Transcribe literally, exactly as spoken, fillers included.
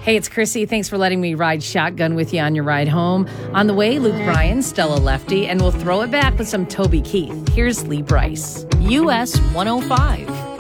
Hey, it's Chrissy. Thanks for letting me ride shotgun with you on your ride home. On the way, Luke Bryan, Stella Lefty, and we'll throw it back with some Toby Keith. Here's Lee Brice. U S one oh five.